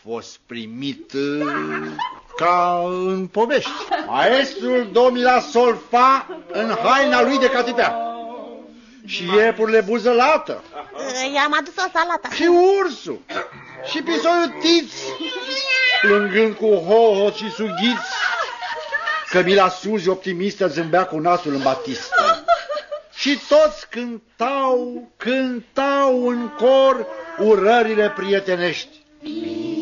fost primit ca în povești. Maestrul Domila Solfa în haina lui de catipea. Și iepurile buzălată. I-am adus o salată. Și ursul. Și pisoiul Tiț, plângând cu hohot și sughiți. Cămila Suzi, optimistă, zâmbea cu nasul în batistă. Și toți cântau în cor urările prietenești.